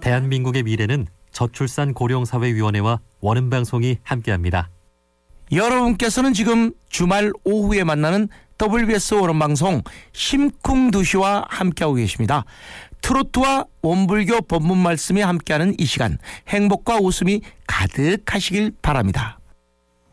대한민국의 미래는 저출산 고령사회위원회와 원음방송이 함께합니다. 여러분께서는 지금 주말 오후에 만나는 WBS 원음방송 심쿵두시와 함께하고 계십니다. 트로트와 원불교 법문 말씀이 함께하는 이 시간, 행복과 웃음이 가득하시길 바랍니다.